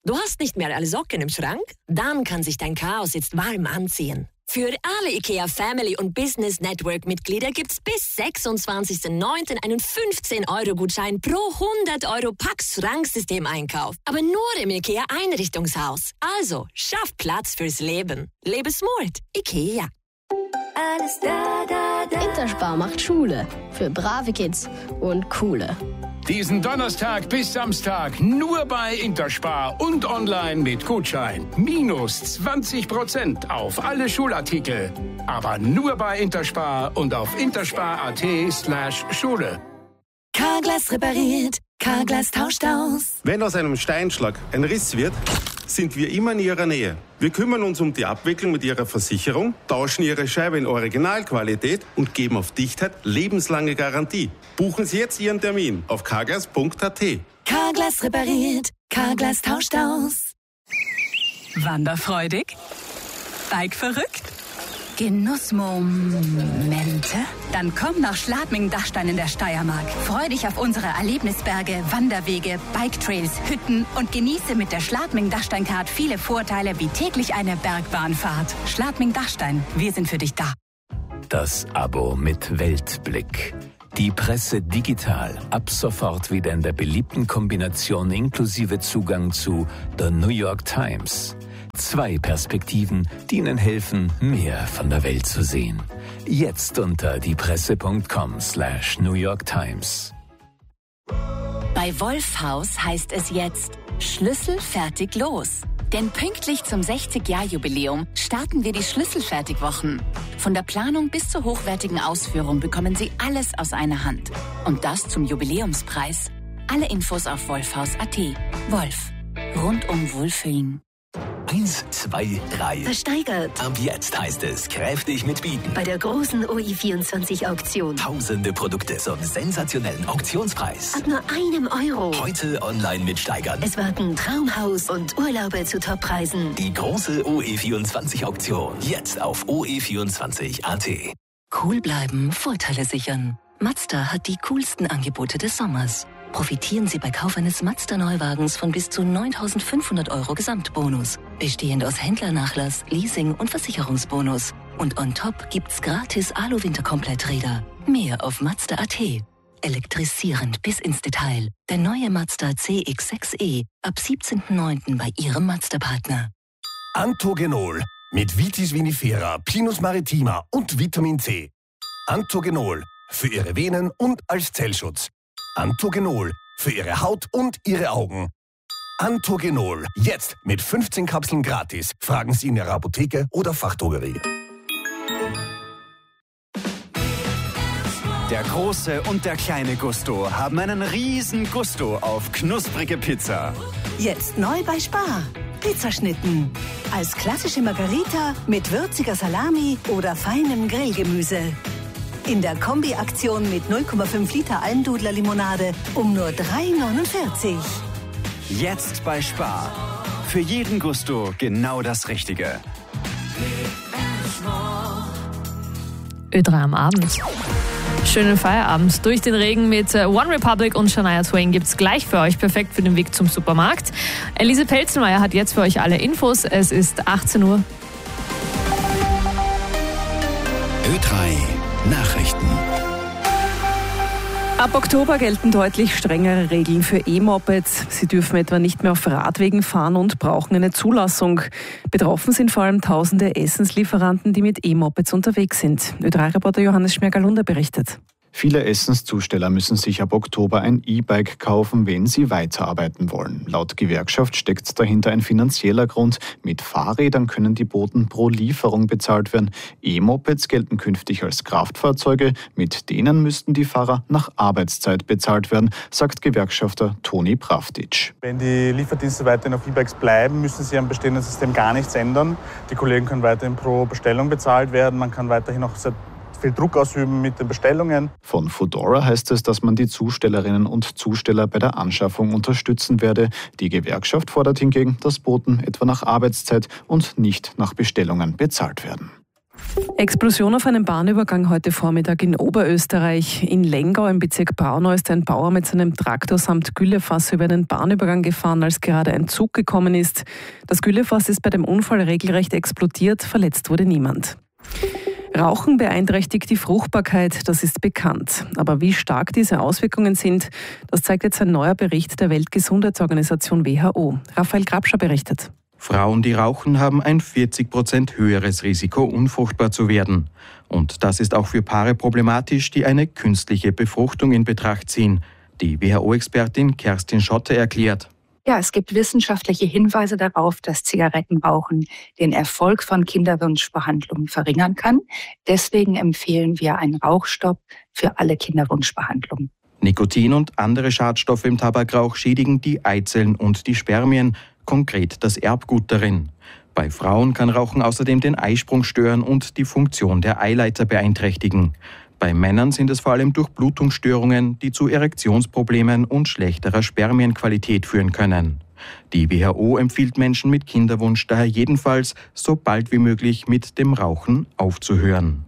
Du hast nicht mehr alle Socken im Schrank? Dann kann sich dein Chaos jetzt warm anziehen. Für alle IKEA Family und Business Network Mitglieder gibt's bis 26.09. einen 15-Euro-Gutschein pro 100 Euro Pax-Schranksystem-Einkauf. Aber nur im IKEA Einrichtungshaus. Also, schaff Platz fürs Leben. Lebe smart. IKEA. Alles da. Interspar macht Schule. Für brave Kids und coole. Diesen Donnerstag bis Samstag nur bei Interspar und online mit Gutschein. Minus 20% auf alle Schulartikel. Aber nur bei Interspar und auf interspar.at/Schule. Carglass repariert, Carglass tauscht aus. Wenn aus einem Steinschlag ein Riss wird, sind wir immer in Ihrer Nähe. Wir kümmern uns um die Abwicklung mit Ihrer Versicherung, tauschen Ihre Scheibe in Originalqualität und geben auf Dichtheit lebenslange Garantie. Buchen Sie jetzt Ihren Termin auf carglass.at. Carglass repariert, Carglass tauscht aus. Wanderfreudig? Bike verrückt? Genussmomente? Dann komm nach Schladming-Dachstein in der Steiermark. Freu dich auf unsere Erlebnisberge, Wanderwege, Biketrails, Hütten und genieße mit der Schladming-Dachstein-Card viele Vorteile wie täglich eine Bergbahnfahrt. Schladming-Dachstein, wir sind für dich da. Das Abo mit Weltblick. Die Presse digital. Ab sofort wieder in der beliebten Kombination inklusive Zugang zu The New York Times. 2 Perspektiven, die Ihnen helfen, mehr von der Welt zu sehen. Jetzt unter diepresse.com/New York Times. Bei Wolfhaus heißt es jetzt Schlüssel fertig los. Denn pünktlich zum 60-Jahr-Jubiläum starten wir die Schlüsselfertigwochen. Von der Planung bis zur hochwertigen Ausführung bekommen Sie alles aus einer Hand. Und das zum Jubiläumspreis. Alle Infos auf wolfhaus.at. Wolf. Rundum Wohlfühlen. 1, 2, 3. Versteigert. Ab jetzt heißt es kräftig mitbieten. Bei der großen OI24-Auktion. Tausende Produkte zum sensationellen Auktionspreis. Ab nur €1. Heute online mitsteigern. Es warten Traumhaus und Urlaube zu Toppreisen. Die große OE24-Auktion. Jetzt auf OE24.at. Cool bleiben, Vorteile sichern. Mazda hat die coolsten Angebote des Sommers. Profitieren Sie bei Kauf eines Mazda-Neuwagens von bis zu 9.500 € Gesamtbonus. Bestehend aus Händlernachlass, Leasing und Versicherungsbonus. Und on top gibt's gratis Alu-Winterkompletträder. Mehr auf Mazda.at. Elektrisierend bis ins Detail. Der neue Mazda CX-6e ab 17.09. bei Ihrem Mazda-Partner. Antogenol mit Vitis vinifera, Pinus maritima und Vitamin C. Antogenol für Ihre Venen und als Zellschutz. Antogenol für Ihre Haut und Ihre Augen. Antogenol jetzt mit 15 Kapseln gratis. Fragen Sie in Ihrer Apotheke oder Fachdrogerie. Der große und der kleine Gusto haben einen riesen Gusto auf knusprige Pizza. Jetzt neu bei Spar. Pizzaschnitten. Als klassische Margarita mit würziger Salami oder feinem Grillgemüse. In der Kombi-Aktion mit 0,5 Liter Almdudler-Limonade um nur €3,49. Jetzt bei Spar. Für jeden Gusto genau das Richtige. Ö3 am Abend. Schönen Feierabend. Durch den Regen mit One Republic und Shania Twain gibt's gleich für euch, perfekt für den Weg zum Supermarkt. Elise Pelzenmeier hat jetzt für euch alle Infos. Es ist 18 Uhr. Ö3 Nachrichten. Ab Oktober gelten deutlich strengere Regeln für E-Mopeds. Sie dürfen etwa nicht mehr auf Radwegen fahren und brauchen eine Zulassung. Betroffen sind vor allem tausende Essenslieferanten, die mit E-Mopeds unterwegs sind. Ö3-Reporter Johannes Schmergalunder berichtet. Viele Essenszusteller müssen sich ab Oktober ein E-Bike kaufen, wenn sie weiterarbeiten wollen. Laut Gewerkschaft steckt dahinter ein finanzieller Grund. Mit Fahrrädern können die Boten pro Lieferung bezahlt werden. E-Mopeds gelten künftig als Kraftfahrzeuge. Mit denen müssten die Fahrer nach Arbeitszeit bezahlt werden, sagt Gewerkschafter Toni Pravdic. Wenn die Lieferdienste weiterhin auf E-Bikes bleiben, müssen sie am bestehenden System gar nichts ändern. Die Kollegen können weiterhin pro Bestellung bezahlt werden. Man kann weiterhin auch viel Druck ausüben mit den Bestellungen. Von Foodora heißt es, dass man die Zustellerinnen und Zusteller bei der Anschaffung unterstützen werde. Die Gewerkschaft fordert hingegen, dass Boten etwa nach Arbeitszeit und nicht nach Bestellungen bezahlt werden. Explosion auf einem Bahnübergang heute Vormittag in Oberösterreich. In Lengau im Bezirk Braunau ist ein Bauer mit seinem Traktor samt Güllefass über einen Bahnübergang gefahren, als gerade ein Zug gekommen ist. Das Güllefass ist bei dem Unfall regelrecht explodiert, verletzt wurde niemand. Rauchen beeinträchtigt die Fruchtbarkeit, das ist bekannt. Aber wie stark diese Auswirkungen sind, das zeigt jetzt ein neuer Bericht der Weltgesundheitsorganisation WHO. Raphael Grabscher berichtet. Frauen, die rauchen, haben ein 40% höheres Risiko, unfruchtbar zu werden. Und das ist auch für Paare problematisch, die eine künstliche Befruchtung in Betracht ziehen. Die WHO-Expertin Kerstin Schotte erklärt. Ja, es gibt wissenschaftliche Hinweise darauf, dass Zigarettenrauchen den Erfolg von Kinderwunschbehandlungen verringern kann. Deswegen empfehlen wir einen Rauchstopp für alle Kinderwunschbehandlungen. Nikotin und andere Schadstoffe im Tabakrauch schädigen die Eizellen und die Spermien, konkret das Erbgut darin. Bei Frauen kann Rauchen außerdem den Eisprung stören und die Funktion der Eileiter beeinträchtigen. Bei Männern sind es vor allem Durchblutungsstörungen, die zu Erektionsproblemen und schlechterer Spermienqualität führen können. Die WHO empfiehlt Menschen mit Kinderwunsch daher jedenfalls, so bald wie möglich mit dem Rauchen aufzuhören.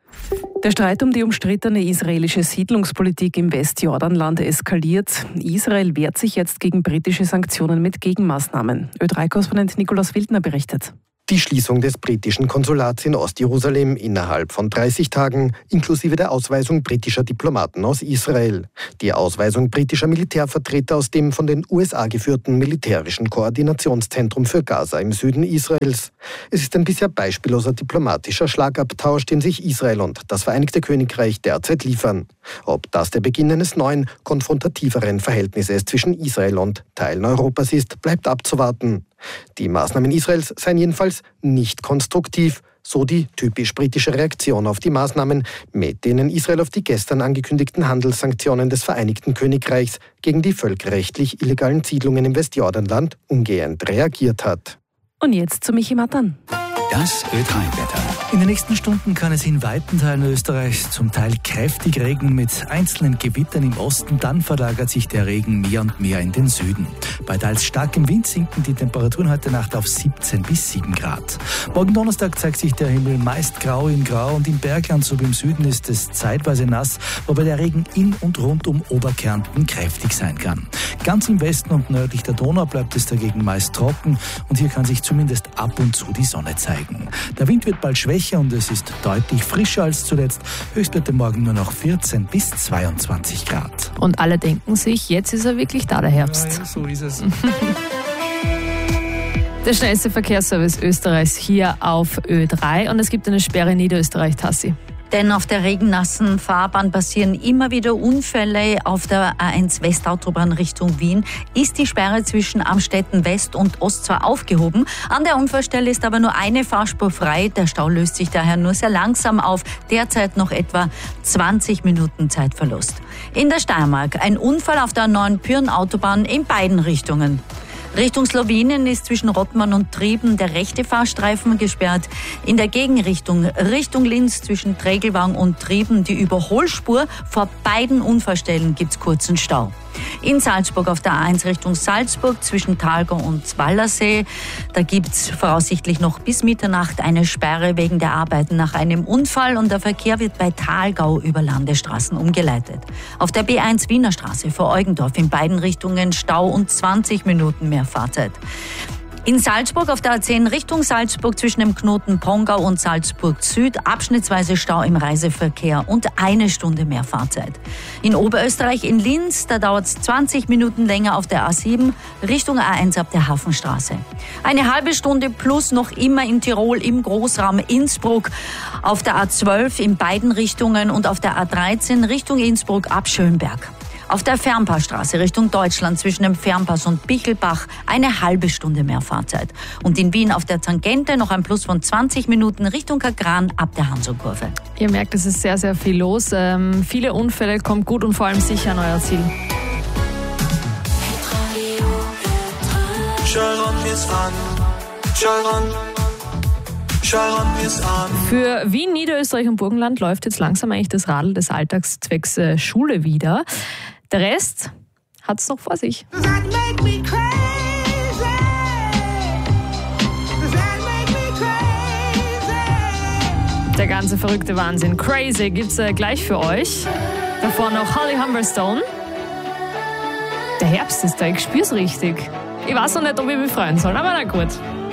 Der Streit um die umstrittene israelische Siedlungspolitik im Westjordanland eskaliert. Israel wehrt sich jetzt gegen britische Sanktionen mit Gegenmaßnahmen. Ö3-Korrespondent Nikolaus Wildner berichtet. Die Schließung des britischen Konsulats in Ostjerusalem innerhalb von 30 Tagen, inklusive der Ausweisung britischer Diplomaten aus Israel. Die Ausweisung britischer Militärvertreter aus dem von den USA geführten militärischen Koordinationszentrum für Gaza im Süden Israels. Es ist ein bisher beispielloser diplomatischer Schlagabtausch, den sich Israel und das Vereinigte Königreich derzeit liefern. Ob das der Beginn eines neuen, konfrontativeren Verhältnisses zwischen Israel und Teilen Europas ist, bleibt abzuwarten. Die Maßnahmen Israels seien jedenfalls nicht konstruktiv, so die typisch britische Reaktion auf die Maßnahmen, mit denen Israel auf die gestern angekündigten Handelssanktionen des Vereinigten Königreichs gegen die völkerrechtlich illegalen Siedlungen im Westjordanland umgehend reagiert hat. Und jetzt zu Michi Matan. Das Ö3-Wetter. In den nächsten Stunden kann es in weiten Teilen Österreichs zum Teil kräftig regnen mit einzelnen Gewittern im Osten. Dann verlagert sich der Regen mehr und mehr in den Süden. Bei teils starkem Wind sinken die Temperaturen heute Nacht auf 17 bis 7 Grad. Morgen Donnerstag zeigt sich der Himmel meist grau in grau und im Bergland sowie im Süden ist es zeitweise nass, wobei der Regen in und rund um Oberkärnten kräftig sein kann. Ganz im Westen und nördlich der Donau bleibt es dagegen meist trocken und hier kann sich zumindest ab und zu die Sonne zeigen. Der Wind wird bald schwächer und es ist deutlich frischer als zuletzt. Höchstwerte morgen nur noch 14 bis 22 Grad. Und alle denken sich, jetzt ist er wirklich da, der Herbst. Ja, so ist es. Der schnellste Verkehrsservice Österreichs hier auf Ö3 und es gibt eine Sperre in Niederösterreich, Tassi. Denn auf der regennassen Fahrbahn passieren immer wieder Unfälle. Auf der A1 Westautobahn Richtung Wien ist die Sperre zwischen Amstetten West und Ost zwar aufgehoben. An der Unfallstelle ist aber nur eine Fahrspur frei. Der Stau löst sich daher nur sehr langsam auf. Derzeit noch etwa 20 Minuten Zeitverlust. In der Steiermark ein Unfall auf der neuen Pyhrn-Autobahn in beiden Richtungen. Richtung Slowenien ist zwischen Rottmann und Trieben der rechte Fahrstreifen gesperrt. In der Gegenrichtung Richtung Linz zwischen Trägelwang und Trieben die Überholspur. Vor beiden Unfallstellen gibt's kurzen Stau. In Salzburg auf der A1 Richtung Salzburg zwischen Thalgau und Zwallersee. Da gibt's voraussichtlich noch bis Mitternacht eine Sperre wegen der Arbeiten nach einem Unfall und der Verkehr wird bei Thalgau über Landesstraßen umgeleitet. Auf der B1 Wiener Straße vor Eugendorf in beiden Richtungen Stau und 20 Minuten mehr Fahrzeit. In Salzburg auf der A10 Richtung Salzburg zwischen dem Knoten Pongau und Salzburg Süd abschnittsweise Stau im Reiseverkehr und 1 Stunde mehr Fahrzeit. In Oberösterreich in Linz, da dauert es 20 Minuten länger auf der A7 Richtung A1 ab der Hafenstraße. Eine halbe Stunde plus noch immer in Tirol im Großraum Innsbruck auf der A12 in beiden Richtungen und auf der A13 Richtung Innsbruck ab Schönberg. Auf der Fernpassstraße Richtung Deutschland zwischen dem Fernpass und Bichelbach eine halbe Stunde mehr Fahrzeit. Und in Wien auf der Tangente noch ein Plus von 20 Minuten Richtung Kagran ab der Hanso-Kurve. Ihr merkt, es ist sehr, sehr viel los. Viele Unfälle, kommt gut und vor allem sicher an euer Ziel. Für Wien, Niederösterreich und Burgenland läuft jetzt langsam eigentlich das Radl des Alltags zwecks Schule wieder. Der Rest hat es noch vor sich. Der ganze verrückte Wahnsinn. Crazy gibt's gleich für euch. Davor noch Holly Humberstone. Der Herbst ist da, ich spür's richtig. Ich weiß noch nicht, ob ich mich freuen soll, aber na gut.